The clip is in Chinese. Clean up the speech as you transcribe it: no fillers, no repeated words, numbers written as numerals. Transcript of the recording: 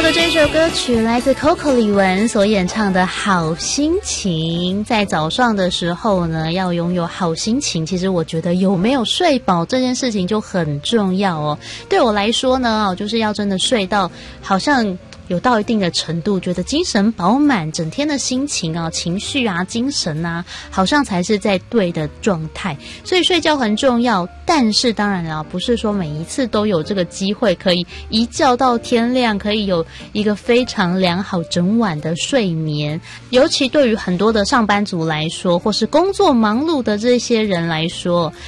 的这首歌曲来自 Coco 李玟所演唱的好心情。在早上的时候呢，要拥有好心情，其实我觉得有没有睡饱这件事情就很重要哦。对我来说呢，就是要真的睡到好像有到一定的程度，觉得精神饱满，整天的心情啊、情绪啊、精神啊，好像才是在对的状态。所以睡觉很重要，但是当然了，不是说每一次都有这个机会可以一觉到天亮，可以有一个非常良好整晚的睡眠。尤其对于很多的上班族来说，或是工作忙碌的这些人来说，